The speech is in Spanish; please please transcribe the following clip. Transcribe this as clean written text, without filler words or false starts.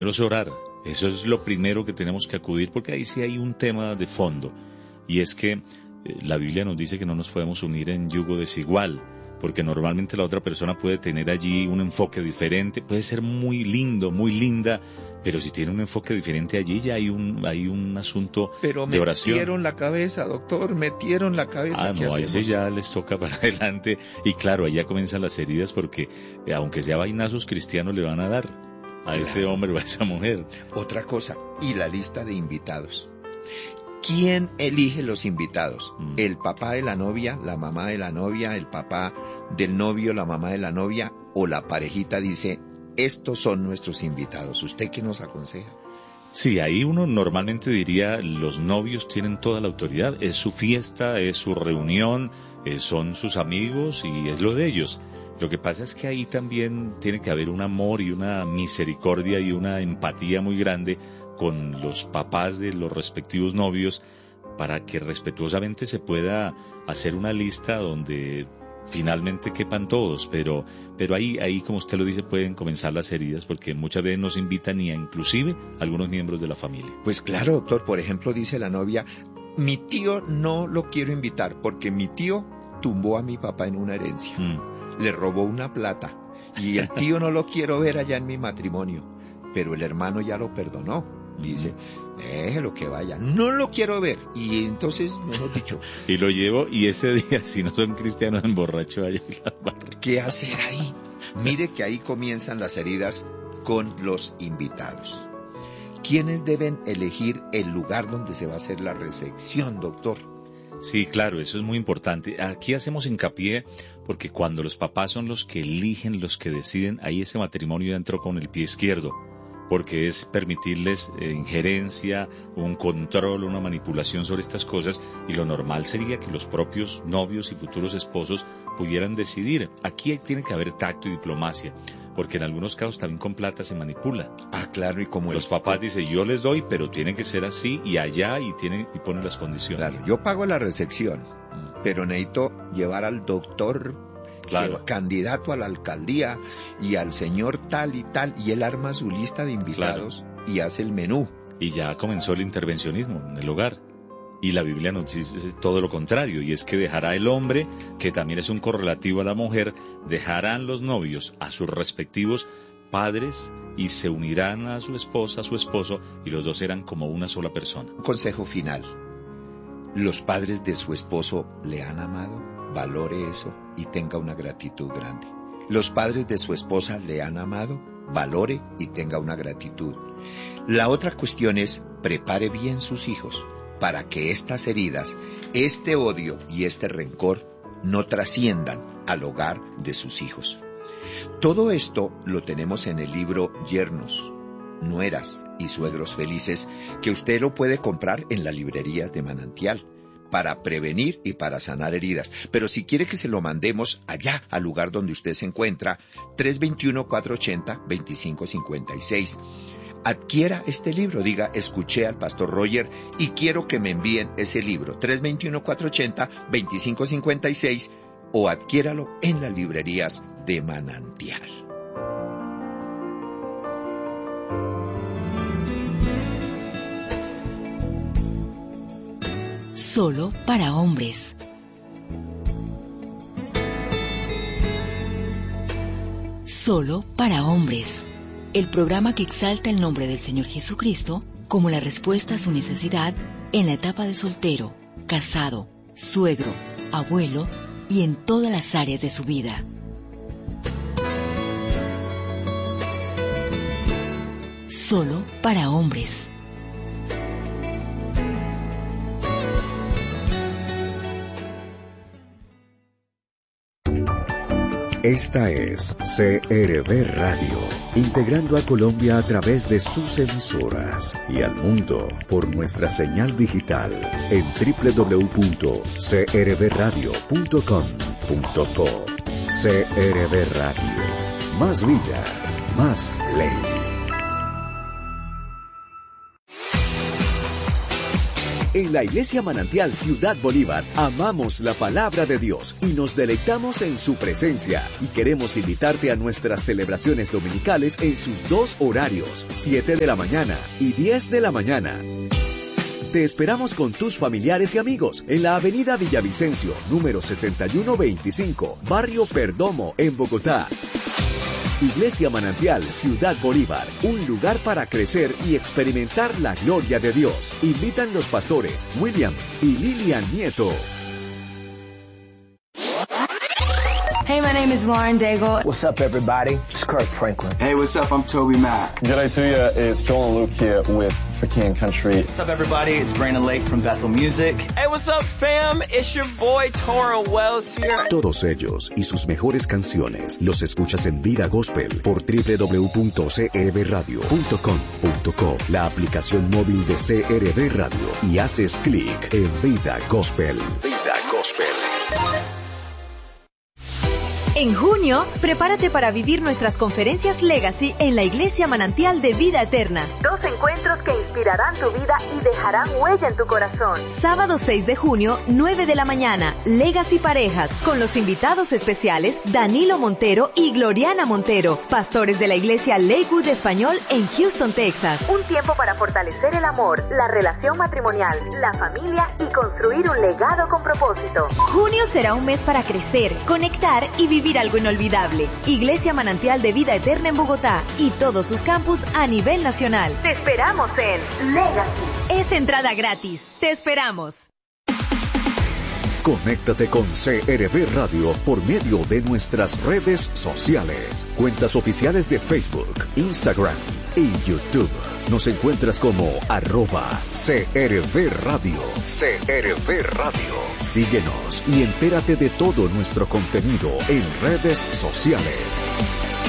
es orar. Eso es lo primero que tenemos que acudir, porque ahí sí hay un tema de fondo, y es que la Biblia nos dice que no nos podemos unir en yugo desigual, porque normalmente la otra persona puede tener allí un enfoque diferente, puede ser muy lindo, muy linda, pero si tiene un enfoque diferente allí ya hay un asunto de oración. Pero metieron la cabeza, doctor, metieron la cabeza. No, a ese ya les toca para adelante, y claro, ahí ya comienzan las heridas, porque aunque sea vainazos cristianos le van a dar a ese hombre o a esa mujer. Otra cosa, y la lista de invitados. ¿Quién elige los invitados? ¿El papá de la novia, la mamá de la novia, el papá del novio, la mamá de la novia, o la parejita dice, estos son nuestros invitados? ¿Usted qué nos aconseja? Sí, ahí uno normalmente diría, los novios tienen toda la autoridad, es su fiesta, es su reunión, son sus amigos y es lo de ellos. Lo que pasa es que ahí también tiene que haber un amor y una misericordia y una empatía muy grande con los papás de los respectivos novios, para que respetuosamente se pueda hacer una lista donde finalmente quepan todos, pero ahí como usted lo dice pueden comenzar las heridas, porque muchas veces nos invitan y inclusive algunos miembros de la familia. Pues claro, doctor, por ejemplo dice la novia, mi tío no lo quiero invitar porque mi tío tumbó a mi papá en una herencia, le robó una plata y el tío no lo quiero ver allá en mi matrimonio, pero el hermano ya lo perdonó. Dice, déjelo que vaya, no lo quiero ver. Y entonces, mejor dicho, y lo llevo, y ese día, si no son cristianos, emborracho allá en la barra. ¿Qué hacer ahí? Mire que ahí comienzan las heridas con los invitados. ¿Quiénes deben elegir el lugar donde se va a hacer la recepción, doctor? Sí, claro, eso es muy importante. Aquí hacemos hincapié porque cuando los papás son los que eligen, los que deciden, ahí ese matrimonio ya entró con el pie izquierdo, porque es permitirles injerencia, un control, una manipulación sobre estas cosas, y lo normal sería que los propios novios y futuros esposos pudieran decidir. Aquí tiene que haber tacto y diplomacia, porque en algunos casos también con plata se manipula. Claro, y como los papás dicen, yo les doy, pero tiene que ser así y allá, y ponen las condiciones. Claro, yo pago la recepción, pero necesito llevar al doctor, claro, candidato a la alcaldía, y al señor tal, y él arma su lista de invitados, claro, y hace el menú. Y ya comenzó el intervencionismo en el hogar. Y la Biblia nos dice todo lo contrario, y es que dejará el hombre, que también es un correlativo a la mujer, dejarán los novios a sus respectivos padres y se unirán a su esposa, a su esposo, y los dos serán como una sola persona. Un consejo final. ¿Los padres de su esposo le han amado? Valore eso y tenga una gratitud grande. Los padres de su esposa le han amado, valore y tenga una gratitud. La otra cuestión es, prepare bien sus hijos para que estas heridas, este odio y este rencor no trasciendan al hogar de sus hijos. Todo esto lo tenemos en el libro Yernos, Nueras y Suegros Felices, que usted lo puede comprar en las librerías de Manantial, para prevenir y para sanar heridas. Pero si quiere que se lo mandemos allá, al lugar donde usted se encuentra, 321-480-2556. Adquiera este libro, diga, escuché al pastor Roger y quiero que me envíen ese libro, 321-480-2556, o adquiéralo en las librerías de Manantial. Solo para hombres. Solo para hombres. El programa que exalta el nombre del Señor Jesucristo como la respuesta a su necesidad en la etapa de soltero, casado, suegro, abuelo y en todas las áreas de su vida. Solo para hombres. Esta es CRB Radio, integrando a Colombia a través de sus emisoras y al mundo por nuestra señal digital en www.crbradio.com.co. CRB Radio, más vida, más ley. En la Iglesia Manantial Ciudad Bolívar amamos la palabra de Dios y nos deleitamos en su presencia. Y queremos invitarte a nuestras celebraciones dominicales en sus dos horarios, 7 de la mañana y 10 de la mañana. Te esperamos con tus familiares y amigos en la avenida Villavicencio, número 6125, barrio Perdomo, en Bogotá. Iglesia Manantial Ciudad Bolívar, un lugar para crecer y experimentar la gloria de Dios. Invitan los pastores William y Lilian Nieto. Hey, my name is Lauren Daigle. What's up, everybody? It's Kirk Franklin. Hey, what's up? I'm Toby Mac. G'day to you. It's Joel and Luke here with For King Country. What's up, everybody? It's Brandon Lake from Bethel Music. Hey, what's up, fam? It's your boy, Toro Wells here. Todos ellos y sus mejores canciones los escuchas en Vida Gospel por www.crbradio.com.co, la aplicación móvil de CRB Radio, y haces clic en Vida Gospel. Vida Gospel. En junio, prepárate para vivir nuestras conferencias Legacy en la Iglesia Manantial de Vida Eterna. 2 encuentros que inspirarán tu vida y dejarán huella en tu corazón. Sábado 6 de junio, 9 de la mañana, Legacy Parejas, con los invitados especiales Danilo Montero y Gloriana Montero, pastores de la Iglesia Lakewood Español en Houston, Texas. Un tiempo para fortalecer el amor, la relación matrimonial, la familia y construir un legado con propósito. Junio será un mes para crecer, conectar y vivir algo inolvidable. Iglesia Manantial de Vida Eterna en Bogotá y todos sus campus a nivel nacional. Te esperamos en Legacy. Es entrada gratis. Te esperamos. Conéctate con CRB Radio por medio de nuestras redes sociales. Cuentas oficiales de Facebook, Instagram y YouTube. Nos encuentras como @CRB Radio. CRB Radio. Síguenos y entérate de todo nuestro contenido en redes sociales.